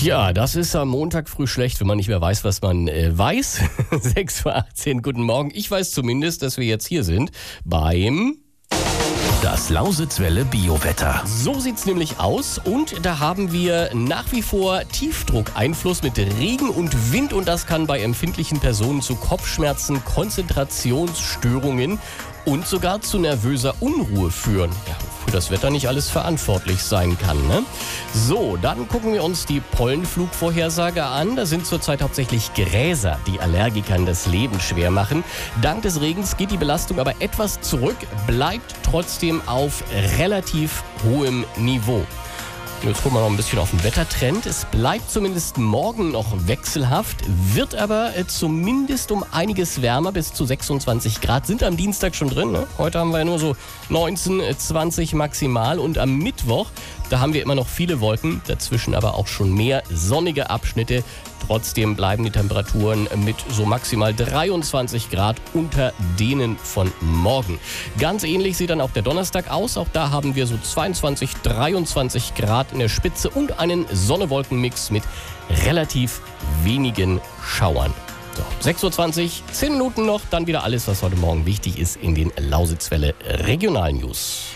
Ja, das ist am Montag früh schlecht, wenn man nicht mehr weiß, was man weiß. 6:18 Uhr, guten Morgen. Ich weiß zumindest, dass wir jetzt hier sind beim... Das Lausitzwelle Biowetter. So sieht's nämlich aus und da haben wir nach wie vor Tiefdruckeinfluss mit Regen und Wind und das kann bei empfindlichen Personen zu Kopfschmerzen, Konzentrationsstörungen und sogar zu nervöser Unruhe führen. Ja, für das Wetter nicht alles verantwortlich sein kann, ne? So, dann gucken wir uns die Pollenflugvorhersage an. Da sind zurzeit hauptsächlich Gräser, die Allergikern das Leben schwer machen. Dank des Regens geht die Belastung aber etwas zurück, bleibt trotzdem auf relativ hohem Niveau. Jetzt gucken wir noch ein bisschen auf den Wettertrend. Es bleibt zumindest morgen noch wechselhaft, wird aber zumindest um einiges wärmer, bis zu 26 Grad. Sind am Dienstag schon drin, ne? Heute haben wir ja nur so 19, 20 maximal und am Mittwoch, da haben wir immer noch viele Wolken, dazwischen aber auch schon mehr sonnige Abschnitte. Trotzdem bleiben die Temperaturen mit so maximal 23 Grad unter denen von morgen. Ganz ähnlich sieht dann auch der Donnerstag aus. Auch da haben wir so 22, 23 Grad in der Spitze und einen Sonne-Wolken-Mix mit relativ wenigen Schauern. So, 6:20 Uhr, 10 Minuten noch, dann wieder alles, was heute Morgen wichtig ist in den Lausitzwelle Regionalnews.